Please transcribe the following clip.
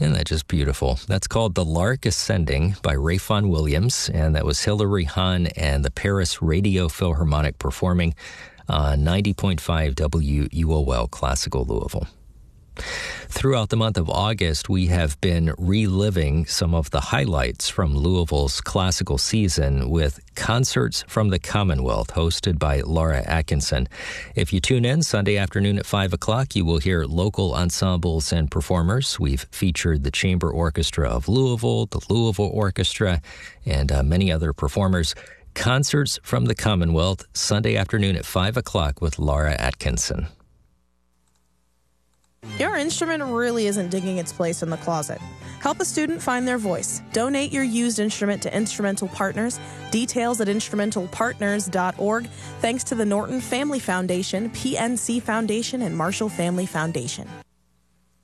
Isn't that just beautiful? That's called The Lark Ascending by Rayfon Williams, and that was Hilary Hahn and the Paris Radio Philharmonic performing on 90.5 WUOL Classical Louisville. Throughout the month of August, we have been reliving some of the highlights from Louisville's classical season with Concerts from the Commonwealth, hosted by Laura Atkinson. If you tune in Sunday afternoon at 5 o'clock, you will hear local ensembles and performers. We've featured the Chamber Orchestra of Louisville, the Louisville Orchestra, and many other performers. Concerts from the Commonwealth, Sunday afternoon at 5 o'clock with Laura Atkinson. Your instrument really isn't digging its place in the closet. Help a student find their voice. Donate your used instrument to Instrumental Partners. Details at instrumentalpartners.org. Thanks to the Norton Family Foundation, PNC Foundation, and Marshall Family Foundation.